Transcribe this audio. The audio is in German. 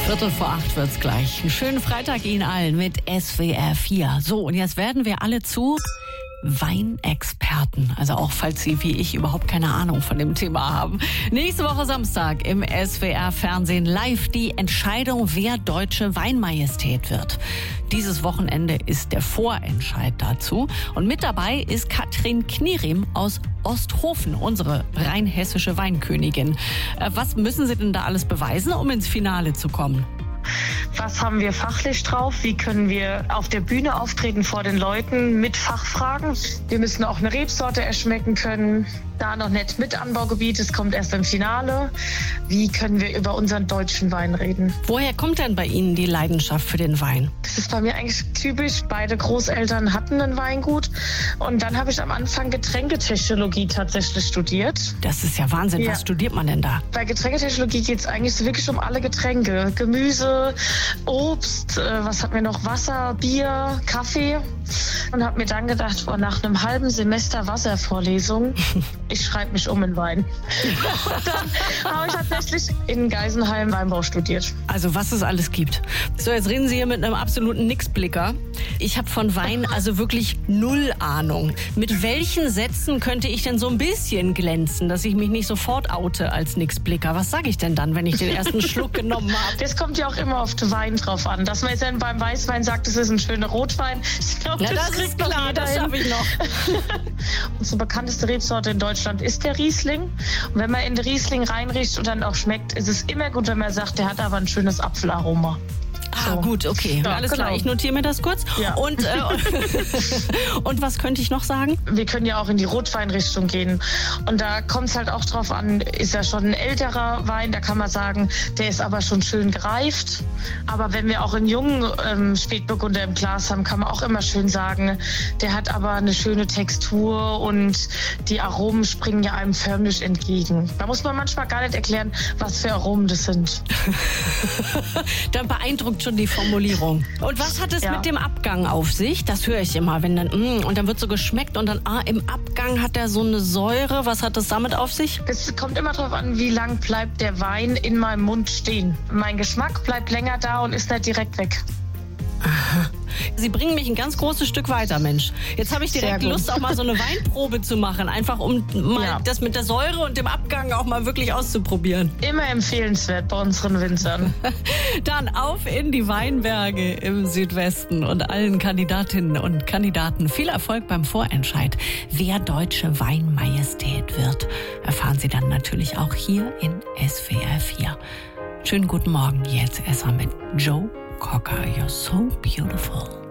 7:15 wird's gleich. Einen schönen Freitag Ihnen allen mit SWR 4. So, und jetzt werden wir alle zu Weinexperten. Also auch falls Sie wie ich überhaupt keine Ahnung von dem Thema haben. Nächste Woche Samstag im SWR Fernsehen live die Entscheidung, wer deutsche Weinmajestät wird. Dieses Wochenende ist der Vorentscheid dazu. Und mit dabei ist Katrin Knierim aus Osthofen, unsere rheinhessische Weinkönigin. Was müssen Sie denn da alles beweisen, um ins Finale zu kommen? Was haben wir fachlich drauf? Wie können wir auf der Bühne auftreten vor den Leuten mit Fachfragen? Wir müssen auch eine Rebsorte erschmecken können. Da noch nicht mit Anbaugebiet, es kommt erst im Finale. Wie können wir über unseren deutschen Wein reden? Woher kommt denn bei Ihnen die Leidenschaft für den Wein? Das ist bei mir eigentlich typisch. Beide Großeltern hatten ein Weingut. Und dann habe ich am Anfang Getränketechnologie tatsächlich studiert. Das ist ja Wahnsinn. Ja. Was studiert man denn da? Bei Getränketechnologie geht es eigentlich so wirklich um alle Getränke. Gemüse, Obst, was hatten wir noch? Wasser, Bier, Kaffee. Und habe mir dann gedacht, nach einem halben Semester Wasservorlesung, ich schreibe mich um in Wein. Und dann habe ich tatsächlich in Geisenheim Weinbau studiert. Also was es alles gibt. So, jetzt reden Sie hier mit einem absoluten Nixblicker. Ich habe von Wein also wirklich null Ahnung. Mit welchen Sätzen könnte ich denn so ein bisschen glänzen, dass ich mich nicht sofort oute als Nixblicker? Was sage ich denn dann, wenn ich den ersten Schluck genommen habe? Das kommt ja auch immer auf den Wein drauf an. Dass man jetzt dann beim Weißwein sagt, es ist ein schöner Rotwein. Ich glaube, das ist klar, das schaffe ich noch. Unsere bekannteste Rebsorte in Deutschland ist der Riesling. Und wenn man in den Riesling reinriecht und dann auch schmeckt, ist es immer gut, wenn man sagt, der hat aber ein schönes Apfelaroma. Ah, gut, okay. Ja, alles klar, ich notiere mir das kurz. Ja. Und was könnte ich noch sagen? Wir können ja auch in die Rotweinrichtung gehen. Und da kommt es halt auch drauf an, ist er schon ein älterer Wein, da kann man sagen, der ist aber schon schön gereift. Aber wenn wir auch einen jungen Spätburgunder im Glas haben, kann man auch immer schön sagen, der hat aber eine schöne Textur und die Aromen springen ja einem förmlich entgegen. Da muss man manchmal gar nicht erklären, was für Aromen das sind. Dann beeindruckt schon die Formulierung. Und was hat es mit dem Abgang auf sich? Das höre ich immer, wenn dann und dann wird so geschmeckt und dann im Abgang hat er so eine Säure. Was hat das damit auf sich? Es kommt immer darauf an, wie lang bleibt der Wein in meinem Mund stehen. Mein Geschmack bleibt länger da und ist nicht direkt weg. Aha. Sie bringen mich ein ganz großes Stück weiter, Mensch. Jetzt habe ich direkt Lust, auch mal so eine Weinprobe zu machen. Einfach um mal das mit der Säure und dem Abgang auch mal wirklich auszuprobieren. Immer empfehlenswert bei unseren Winzern. Dann auf in die Weinberge im Südwesten und allen Kandidatinnen und Kandidaten viel Erfolg beim Vorentscheid. Wer deutsche Weinmajestät wird, erfahren Sie dann natürlich auch hier in SWR 4. Schönen guten Morgen, jetzt erstmal mit Joe Cocker, You're So Beautiful.